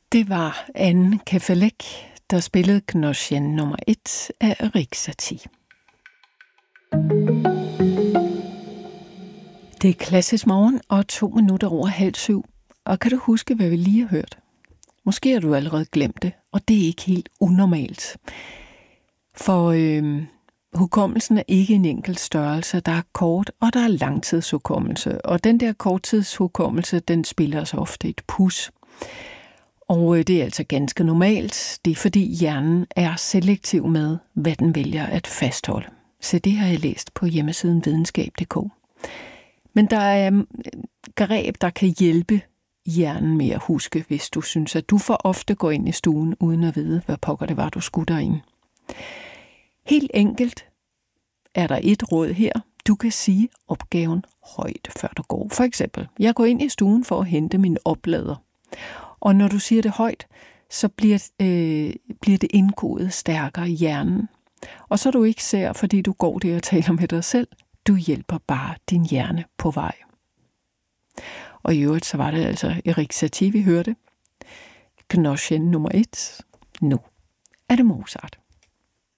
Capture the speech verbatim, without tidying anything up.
Det var Anne Kefelec, der spillede Gnoschen nummer et af Erik Satie. Det er klassisk morgen og to minutter over halv syv. Og kan du huske, hvad vi lige har hørt? Måske har du allerede glemt det, og det er ikke helt unormalt. For øh, hukommelsen er ikke en enkelt størrelse. Der er kort, og der er langtidshukommelse. Og den der korttidshukommelse, den spiller os ofte et pus. Og det er altså ganske normalt. Det er fordi hjernen er selektiv med, hvad den vælger at fastholde. Så det har jeg læst på hjemmesiden videnskab punktum d k. Men der er greb, der kan hjælpe hjernen med at huske, hvis du synes, at du for ofte går ind i stuen, uden at vide, hvad pokker det var, du skulle derinde. Helt enkelt er der et råd her. Du kan sige opgaven højt, før du går. For eksempel, jeg går ind i stuen for at hente min oplader. Og når du siger det højt, så bliver, øh, bliver det indkodet stærkere i hjernen. Og så er du ikke sær, fordi du går der og taler med dig selv. Du hjælper bare din hjerne på vej. Og i øvrigt, så var det altså Erik Satie, vi hørte. Gnoschen nummer et. Nu er det Mozart.